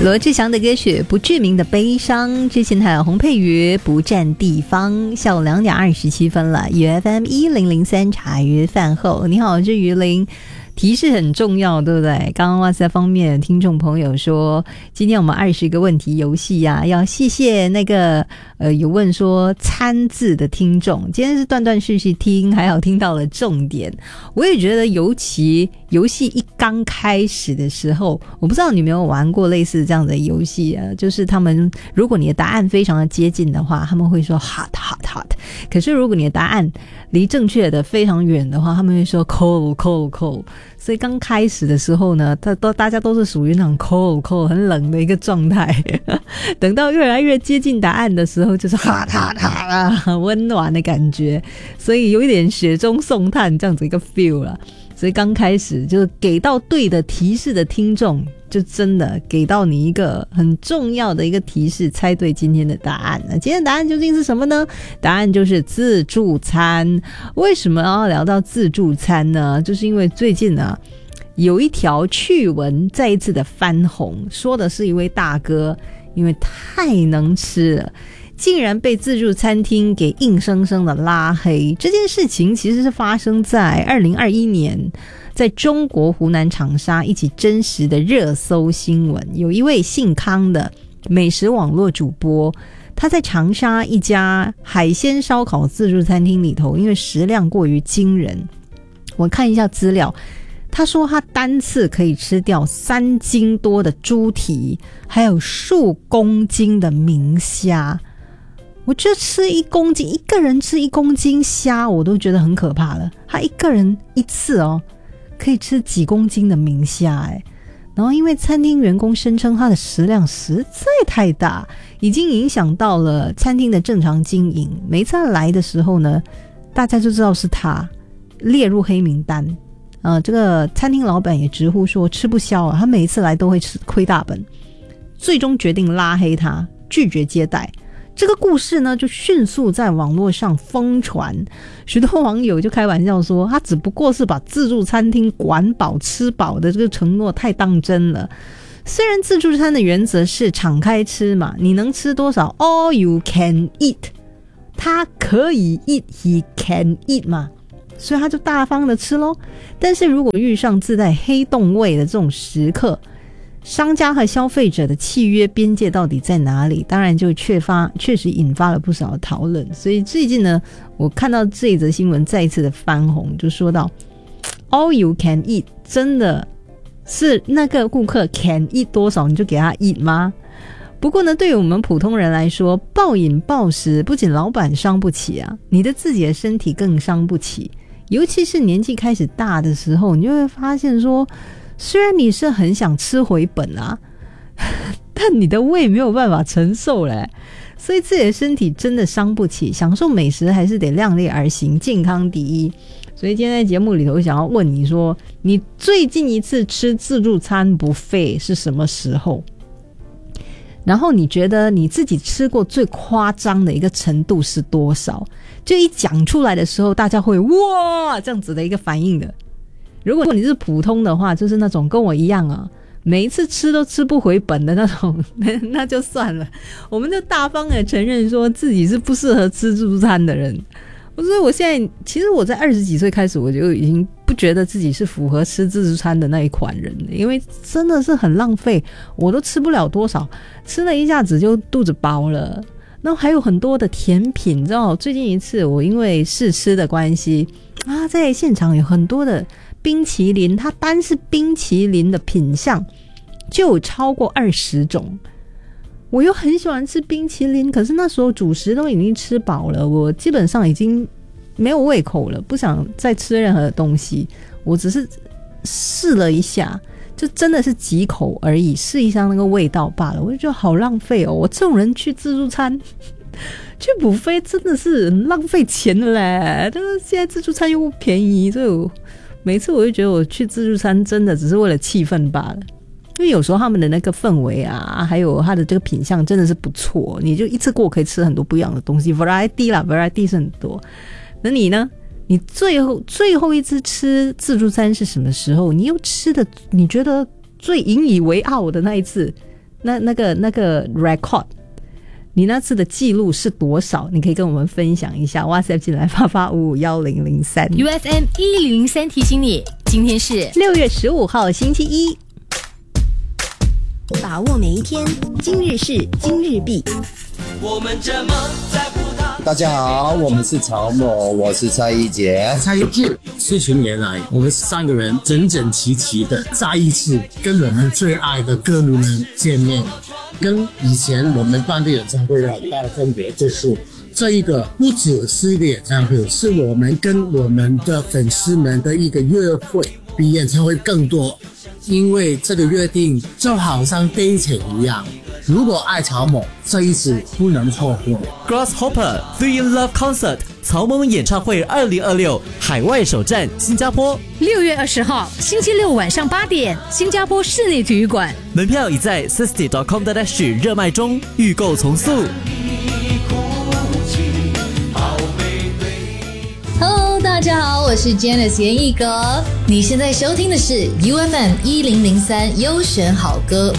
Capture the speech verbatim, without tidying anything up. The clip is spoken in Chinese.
罗志祥的歌曲《不知名的悲伤》，之前还有洪佩瑜《不占地方》。下午两点二十七分了 ，U F M 一零零三茶余饭后，你好，我是于林。提示很重要，对不对？刚刚哇塞方面听众朋友说，今天我们二十个问题游戏呀、啊，要谢谢那个呃有问说参字的听众，今天是断断续续听，还好听到了重点。我也觉得，尤其游戏一刚开始的时候，我不知道你有没有玩过类似这样的游戏啊？就是他们如果你的答案非常的接近的话，他们会说 hot hot hot， 可是如果你的答案离正确的非常远的话，他们会说 cold cold cold。所以刚开始的时候呢，他都大家都是属于那种 cold cold 很冷的一个状态。等到越来越接近答案的时候，就是哈哈哈哈温暖的感觉，所以有一点雪中送炭这样子一个 feel 啦。所以刚开始就是给到对的提示的听众，就真的给到你一个很重要的一个提示，猜对今天的答案。那今天的答案究竟是什么呢？答案就是自助餐。为什么要聊到自助餐呢？就是因为最近呢，有一条趣闻再一次的翻红，说的是一位大哥因为太能吃了，竟然被自助餐厅给硬生生的拉黑。这件事情其实是发生在二零二一年，在中国湖南长沙一起真实的热搜新闻。有一位姓康的美食网络主播，他在长沙一家海鲜烧烤自助餐厅里头，因为食量过于惊人，我看一下资料，他说他单次可以吃掉三斤多的猪蹄，还有数公斤的明虾。我觉得吃一公斤，一个人吃一公斤虾，我都觉得很可怕了。他一个人一次哦，可以吃几公斤的明虾哎。然后因为餐厅员工声称他的食量实在太大，已经影响到了餐厅的正常经营。每次他来的时候呢，大家就知道是他，列入黑名单。呃，这个餐厅老板也直呼说吃不消啊，他每一次来都会吃亏大本，最终决定拉黑他，拒绝接待。这个故事呢，就迅速在网络上疯传，许多网友就开玩笑说，他只不过是把自助餐厅管饱吃饱的这个承诺太当真了。虽然自助餐的原则是敞开吃嘛，你能吃多少 all you can eat， 他可以 eat he can eat 嘛，所以他就大方的吃咯。但是如果遇上自带黑洞味的这种时刻，商家和消费者的契约边界到底在哪里？当然就确发确实引发了不少的讨论。所以最近呢，我看到这一则新闻再一次的翻红，就说到 all you can eat 真的是那个顾客 can eat 多少你就给他 eat 吗？不过呢，对于我们普通人来说，暴饮暴食不仅老板伤不起啊，你的自己的身体更伤不起。尤其是年纪开始大的时候，你就会发现说，虽然你是很想吃回本啊，但你的胃没有办法承受嘞，所以自己的身体真的伤不起。享受美食还是得量力而行，健康第一。所以今天在节目里头想要问你说，你最近一次吃自助餐 buffet 是什么时候？然后你觉得你自己吃过最夸张的一个程度是多少？就一讲出来的时候，大家会哇这样子的一个反应的。如果你是普通的话，就是那种跟我一样啊，每一次吃都吃不回本的那种，那就算了，我们就大方的承认说自己是不适合吃自助餐的人。所以我现在其实我在二十几岁开始，我就已经不觉得自己是符合吃自助餐的那一款人了，因为真的是很浪费，我都吃不了多少，吃了一下子就肚子饱了。然后还有很多的甜品，你知道最近一次我因为试吃的关系啊，在现场有很多的冰淇淋，它单是冰淇淋的品项就有超过二十种。我又很喜欢吃冰淇淋，可是那时候主食都已经吃饱了，我基本上已经没有胃口了，不想再吃任何的东西。我只是试了一下，就真的是几口而已，试一下那个味道罢了。我就觉得好浪费哦，我这种人去自助餐去buffet真的是很浪费钱的嘞。但是现在自助餐又不便宜，所以我每次我就觉得我去自助餐真的只是为了气氛罢了。因为有时候他们的那个氛围啊，还有他的这个品相真的是不错，你就一次过可以吃很多不一样的东西， variety 啦 variety 是很多。那你呢？你最后最后一次吃自助餐是什么时候？你又吃的你觉得最引以为傲的那一次， 那那个那个 record， 你那次的记录是多少？你可以跟我们分享一下。WhatsApp 进来八八五五一零零三 U F M 一零零三提醒你，今天是六月十五号星期一。 把握每一天，今日事今日毕。 我们这么在乎他。 大家好，我们是曹某，我是蔡一杰。 蔡一杰，四十年来，我们三个人整整齐齐的再一次跟我们最爱的歌迷们见面，跟以前我们办的演唱会很大的分别就是，这一个不只是一个演唱会，是我们跟我们的粉丝们的一个约会，比演唱会更多。因为这个约定就好像 dating 一样，如果爱曹某，这一次不能错过。 Grasshopper Three in Love Concert 曹萌演唱会二零二六海外首站新加坡， 六月二十号星期六晚上八点，新加坡室内体育馆， 门票已在 sixty dot com dot s g 热卖中，预购从速。 Hello， 大家好，我是 Janice 严艺格，你现在收听的是 U F M 一零零三优选好歌。